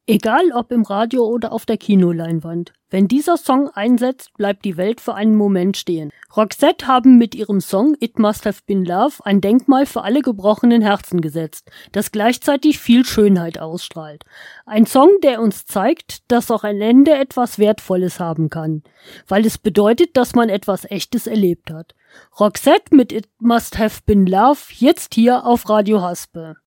Egal ob im Radio oder auf der Kinoleinwand. Wenn dieser Song einsetzt, bleibt die Welt für einen Moment stehen. Roxette haben mit ihrem Song It Must Have Been Love ein Denkmal für alle gebrochenen Herzen gesetzt, das gleichzeitig viel Schönheit ausstrahlt. Ein Song, der uns zeigt, dass auch ein Ende etwas Wertvolles haben kann, weil es bedeutet, dass man etwas Echtes erlebt hat. Roxette mit It Must Have Been Love, jetzt hier auf Radio Haspe.